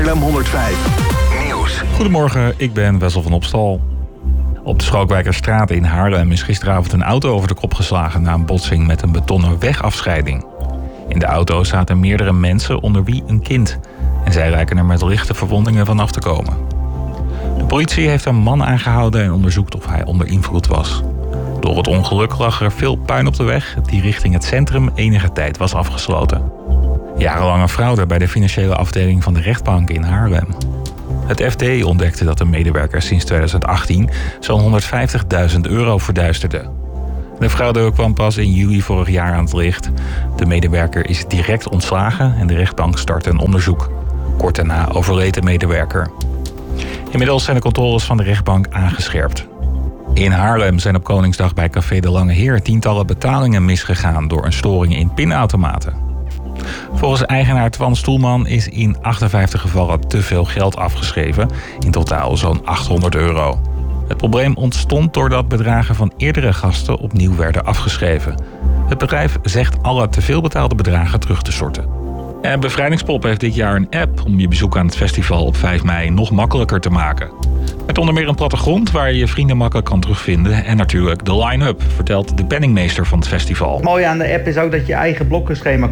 Haarlem 105 Nieuws. Goedemorgen, ik ben Wessel van Opstal. Op de Schalkwijkerstraat in Haarlem is gisteravond een auto over de kop geslagen na een botsing met een betonnen wegafscheiding. In de auto zaten meerdere mensen, onder wie een kind. En zij lijken er met lichte verwondingen vanaf te komen. De politie heeft een man aangehouden en onderzoekt of hij onder invloed was. Door het ongeluk lag er veel puin op de weg die richting het centrum enige tijd was afgesloten. Jarenlange fraude bij de financiële afdeling van de rechtbank in Haarlem. Het FD ontdekte dat een medewerker sinds 2018 zo'n €150.000 verduisterde. De fraude kwam pas in juli vorig jaar aan het licht. De medewerker is direct ontslagen en de rechtbank startte een onderzoek. Kort daarna overleed de medewerker. Inmiddels zijn de controles van de rechtbank aangescherpt. In Haarlem zijn op Koningsdag bij Café de Lange Heer tientallen betalingen misgegaan door een storing in pinautomaten. Volgens eigenaar Twan Stoelman is in 58 gevallen te veel geld afgeschreven, in totaal zo'n €800. Het probleem ontstond doordat bedragen van eerdere gasten opnieuw werden afgeschreven. Het bedrijf zegt alle te veel betaalde bedragen terug te sorten. En Bevrijdingspop heeft dit jaar een app om je bezoek aan het festival op 5 mei nog makkelijker te maken. Met onder meer een plattegrond waar je je vrienden makkelijk kan terugvinden en natuurlijk de line-up, vertelt de penningmeester van het festival. Het mooie aan de app is ook dat je je eigen blokkenschema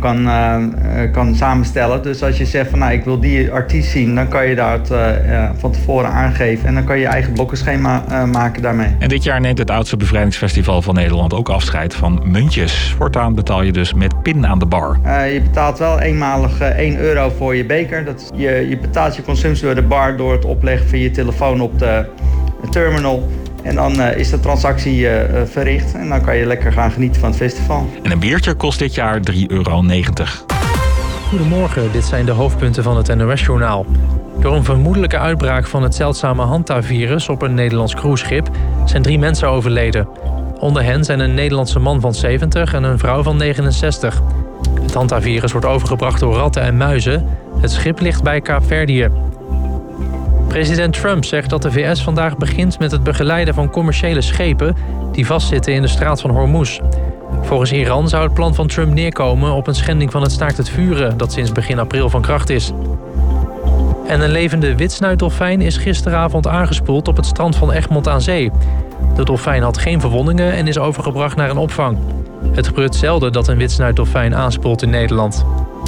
kan samenstellen. Dus als je zegt van ik wil die artiest zien, dan kan je dat van tevoren aangeven en dan kan je je eigen blokkenschema maken daarmee. En dit jaar neemt het oudste bevrijdingsfestival van Nederland ook afscheid van muntjes. Voortaan betaal je dus met pin aan de bar. Je betaalt wel eenmalig €1 voor je beker. Je betaalt je consumptie door de bar door het opleggen van je telefoon op de terminal. En dan is de transactie verricht en dan kan je lekker gaan genieten van het festival. En een biertje kost dit jaar €3,90. Goedemorgen, dit zijn de hoofdpunten van het NOS-journaal. Door een vermoedelijke uitbraak van het zeldzame Hanta-virus op een Nederlands cruiseschip zijn 3 mensen overleden. Onder hen zijn een Nederlandse man van 70 en een vrouw van 69. Het Hanta-virus wordt overgebracht door ratten en muizen. Het schip ligt bij Kaapverdië. President Trump zegt dat de VS vandaag begint met het begeleiden van commerciële schepen die vastzitten in de straat van Hormuz. Volgens Iran zou het plan van Trump neerkomen op een schending van het staakt het vuren dat sinds begin april van kracht is. En een levende witsnuitdolfijn is gisteravond aangespoeld op het strand van Egmond aan Zee. De dolfijn had geen verwondingen en is overgebracht naar een opvang. Het gebeurt zelden dat een witsnuitdolfijn aanspoelt in Nederland.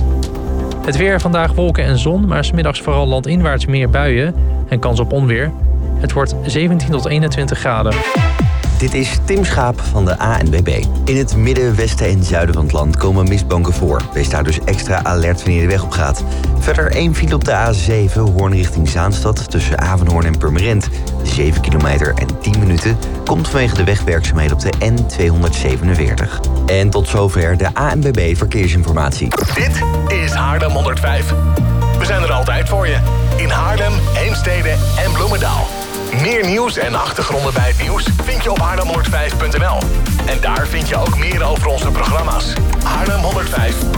Het weer, vandaag wolken en zon, maar 's middags vooral landinwaarts meer buien en kans op onweer. Het wordt 17 tot 21 graden. Dit is Tim Schaap van de ANWB. In het midden, westen en zuiden van het land komen mistbanken voor. Wees daar dus extra alert wanneer je de weg op gaat. Verder 1 file op de A7, Hoorn richting Zaanstad, tussen Avenhoorn en Purmerend. 7 kilometer en 10 minuten, komt vanwege de wegwerkzaamheden op de N247. En tot zover de ANWB Verkeersinformatie. Dit is Haarlem 105. We zijn er altijd voor je. In Haarlem, Heemstede en Bloemendaal. Meer nieuws en achtergronden bij het nieuws vind je op haarlem105.nl. En daar vind je ook meer over onze programma's. Haarlem 105.